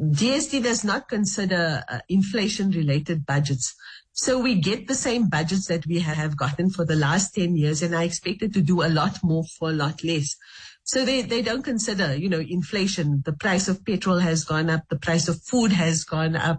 DST does not consider inflation-related budgets. So we get the same budgets that we have gotten for the last 10 years, and I expected to do a lot more for a lot less. So they don't consider, inflation. The price of petrol has gone up. The price of food has gone up.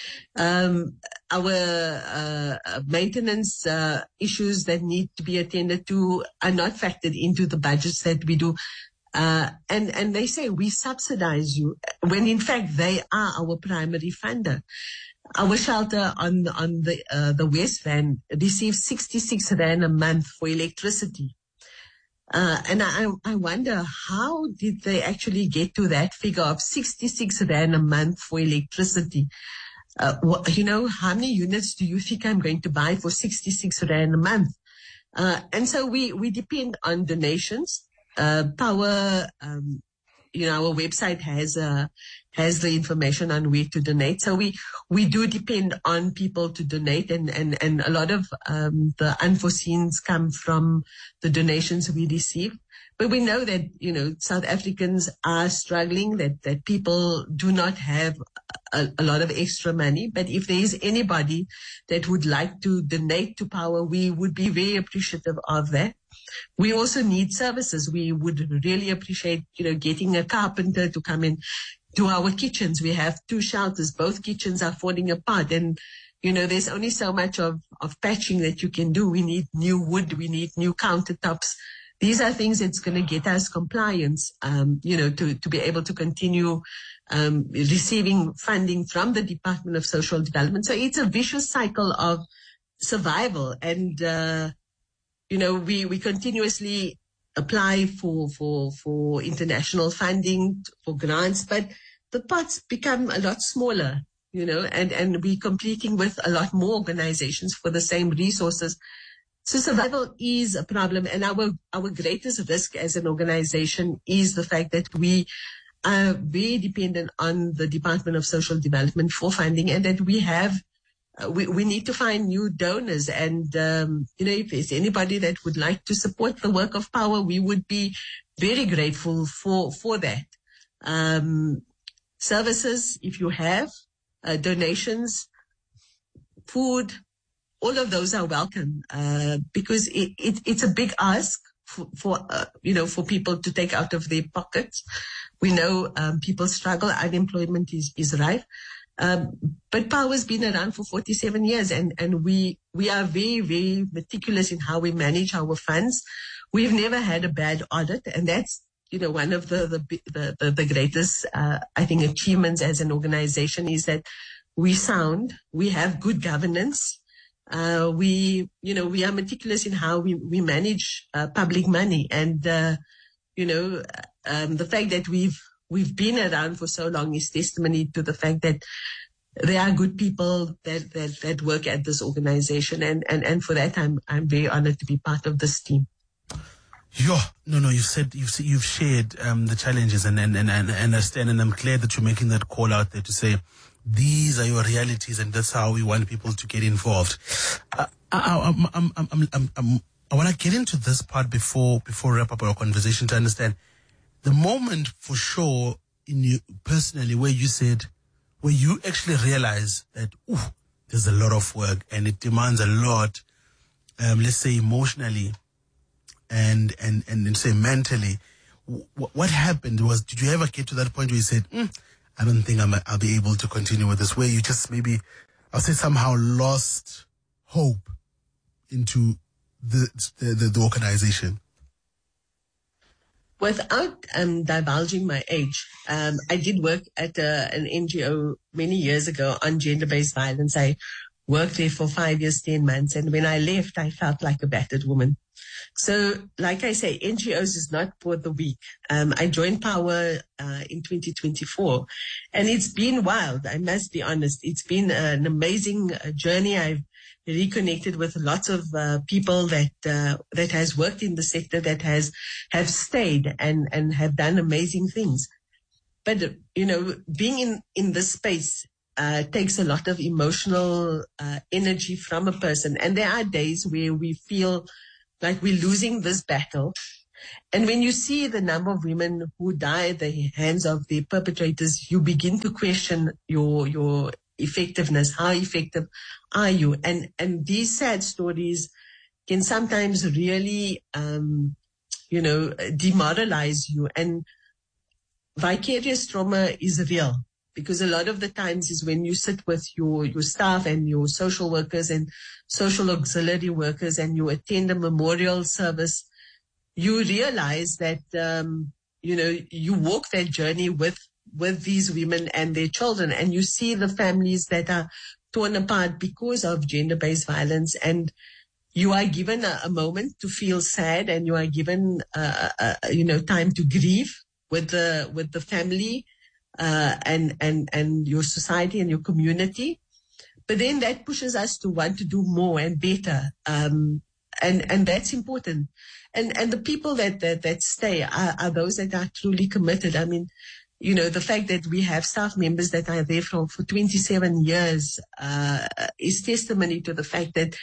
Our maintenance issues that need to be attended to are not factored into the budgets that we do. And they say we subsidize you when in fact they are our primary funder. Our shelter on the West Van receives 66 Rand a month for electricity. And I wonder, how did they actually get to that figure of 66 Rand a month for electricity? How many units do you think I'm going to buy for 66 Rand a month? And so we depend on donations. Power, our website has the information on where to donate. So we do depend on people to donate, and a lot of the unforeseens come from the donations we receive. But we know that, South Africans are struggling, that people do not have a lot of extra money. But if there is anybody that would like to donate to Power, we would be very appreciative of that. We also need services. We would really appreciate, getting a carpenter to come in to our kitchens. We have 2 shelters. Both kitchens are falling apart, and there's only so much of patching that you can do. We need new wood. We need new countertops. These are things that's going to get us compliance, to be able to continue receiving funding from the Department of Social Development. So it's a vicious cycle of survival, and we continuously apply for international funding, for grants, but the pots become a lot smaller, and we're competing with a lot more organizations for the same resources. So survival is a problem, and our greatest risk as an organization is the fact that we are very dependent on the Department of Social Development for funding, and that we have we need to find new donors. And if there's anybody that would like to support the work of Power, we would be very grateful for that. Services, if you have donations, food, all of those are welcome, because it's a big ask for people to take out of their pockets. We know people struggle, unemployment is rife. But Power's been around for 47 years, and we are very, very meticulous in how we manage our funds. We've never had a bad audit, and that's, one of the greatest, I think, achievements as an organization is that we have good governance. We are meticulous in how we manage public money, and the fact that we've been around for so long is testimony to the fact that there are good people that work at this organization, and for that I'm very honored to be part of this team. You've shared the challenges and understand, and I'm glad that you're making that call out there to say these are your realities, and that's how we want people to get involved. I want to get into this part before we wrap up our conversation to understand the moment for sure in you personally where you actually realize that there's a lot of work and it demands a lot, let's say emotionally and say mentally. What happened did you ever get to that point where you said, I don't think I'll be able to continue with this, where you just maybe, I'll say somehow lost hope into the organization? Without divulging my age, I did work at an NGO many years ago on gender-based violence. I worked there for 5 years, 10 months, and when I left, I felt like a battered woman. So, like I say, NGOs is not for the weak. I joined Power in 2024, and it's been wild, I must be honest. It's been an amazing journey. I've reconnected with lots of people that has worked in the sector, that have stayed and have done amazing things. But being in this space takes a lot of emotional energy from a person, and there are days where we feel like we're losing this battle, And when you see the number of women who die at the hands of the perpetrators, you begin to question your effectiveness. How effective are you? And these sad stories can sometimes really, demoralize you. And vicarious trauma is real, because a lot of the times is when you sit with your staff and your social workers and social auxiliary workers and you attend a memorial service, you realize that, you walk that journey with these women and their children, and you see the families that are torn apart because of gender-based violence, and you are given a moment to feel sad, and you are given, time to grieve with the family, and your society and your community. But then that pushes us to want to do more and better. And that's important. And the people that stay are those that are truly committed. I mean, the fact that we have staff members that are there for 27 years, is testimony to the fact that,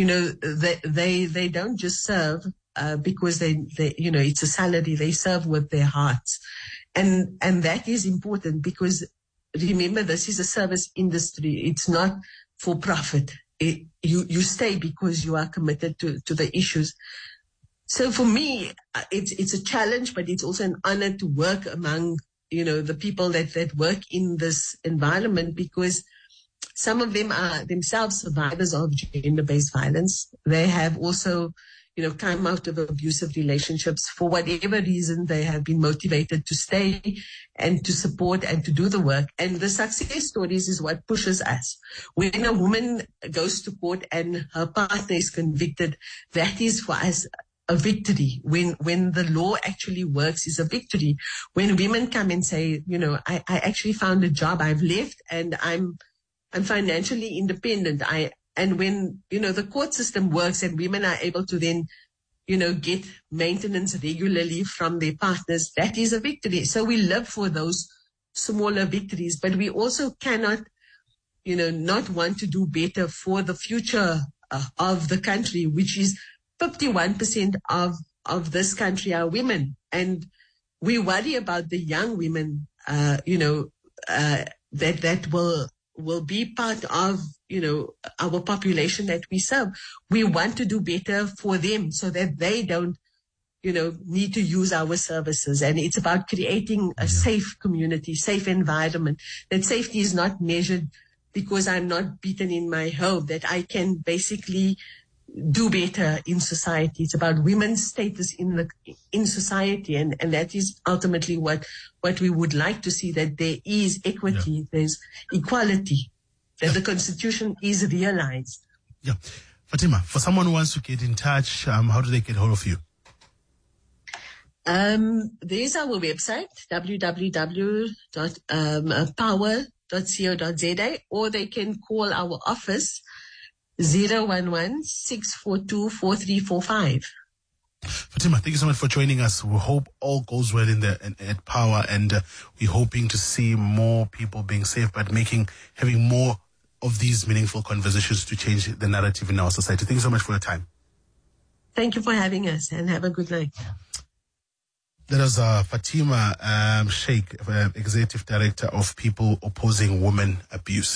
they don't just serve, because they it's a salary. They serve with their hearts. And that is important, because remember, this is a service industry. It's not for profit. You stay because you are committed to the issues. So for me, it's a challenge, but it's also an honor to work among, the people that work in this environment, because some of them are themselves survivors of gender-based violence. They have also, come out of abusive relationships. For whatever reason, they have been motivated to stay and to support and to do the work. And the success stories is what pushes us. When a woman goes to court and her partner is convicted, that is for us a victory. When the law actually works, is a victory. When women come and say, I actually found a job, I've left, and I'm financially independent. And when, the court system works and women are able to then, get maintenance regularly from their partners, that is a victory. So we live for those smaller victories, but we also cannot, not want to do better for the future of the country, which is 51% of this country are women. And we worry about the young women, that will be part of, our population that we serve. We want to do better for them so that they don't, need to use our services. And it's about creating a safe community, safe environment. That safety is not measured because I'm not beaten in my home, that I can basically do better in society. It's about women's status in society. And that is ultimately what we would like to see, that there is equity, there's equality, that the Constitution is realized. Yeah. Fatima, for someone who wants to get in touch, how do they get hold of you? There's our website, www.power.co.za, or they can call our office 011-642-4345. Fatima, thank you so much for joining us. We hope all goes well at Power, and we're hoping to see more people being safe, but having more of these meaningful conversations to change the narrative in our society. Thank you so much for your time. Thank you for having us, and have a good night. That was Fatima Sheikh, Executive Director of People Opposing Women Abuse.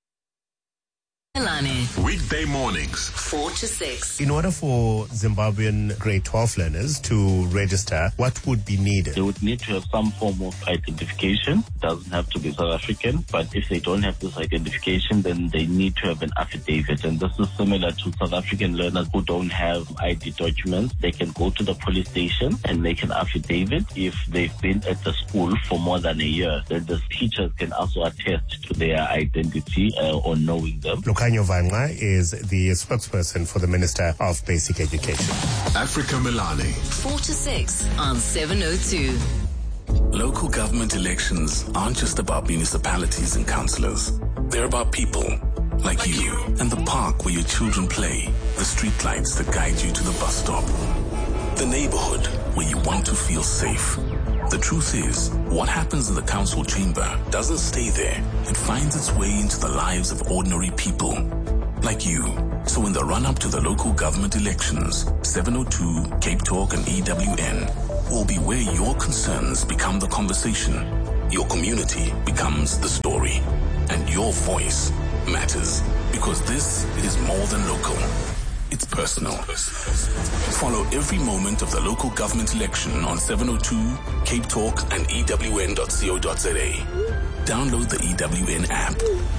Weekday mornings, 4 to 6. In order for Zimbabwean grade 12 learners to register, what would be needed? They would need to have some form of identification. It doesn't have to be South African, but if they don't have this identification, then they need to have an affidavit. And this is similar to South African learners who don't have ID documents. They can go to the police station and make an affidavit. If they've been at the school for more than a year, then the teachers can also attest to their identity or knowing them. Lukanyo Vanga is the spokesperson for the Minister of Basic Education. Africa Milani. 4 to 6 on 702. Local government elections aren't just about municipalities and councillors. They're about people like you and the park where your children play, the street lights that guide you to the bus stop, the neighborhood where you want to feel safe. The truth is, what happens in the council chamber doesn't stay there. It finds its way into the lives of ordinary people like you. So in the run-up to the local government elections, 702, Cape Talk and EWN will be where your concerns become the conversation, your community becomes the story, and your voice matters, because this is more than local. It's personal. Follow every moment of the local government election on 702, Cape Talk and EWN.co.za. Download the EWN app.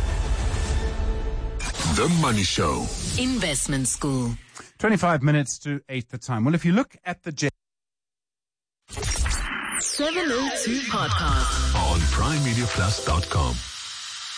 The Money Show. Investment School. 25 minutes to 8 the time. Well, if you look at the 702 podcast On PrimeMediaPlus.com.